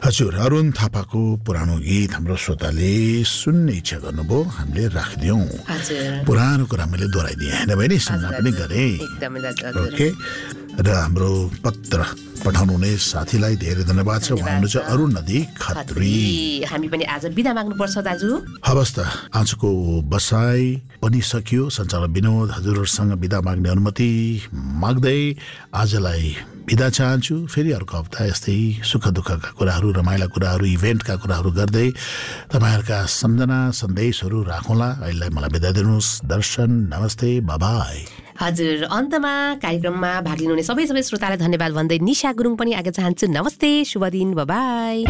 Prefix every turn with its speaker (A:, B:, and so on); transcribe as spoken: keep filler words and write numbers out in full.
A: हजुर अरुण थापाको पुरानो गीत हाम्रो श्रोताले सुन्ने इच्छा गर्नुभयो, हामीले राखिदियौँ। पुरानो कुरा मैले दोहोऱ्याइदिएँ होइन बहिनी, सुन्न पनि गरेँ। ओके, र हाम्रो पत्र पठाउनु हुने साथीलाई धेरै धन्यवाद छ। उहाँ हुनुहुन्छ अरुण नदी खत्री।
B: हामी पनि आज बिदा माग्नुपर्छ दाजु।
A: हवस् त, आजको बसाई पनि सकियो। सञ्चालक विनोद हजुरहरूसँग बिदा माग्ने अनुमति माग्दै आजलाई बिदा चाहन्छु। फेरि अर्को हप्ता यस्तै सुख दुःखका कुराहरू, रमाइला कुराहरू, इभेन्टका कुराहरू गर्दै तपाईँहरूका सम्झना सन्देशहरू राखौँला। अहिले मलाई बिदा दिनुहोस्। दर्शन, नमस्ते, बाबाई।
B: हजुर, अन्तमा कार्यक्रममा भाग लिनुहुने सबै सबै श्रोतालाई धन्यवाद भन्दै निशा गुरुङ पनि आगे चाहन्छु। नमस्ते, शुभ दिन, बाबाई।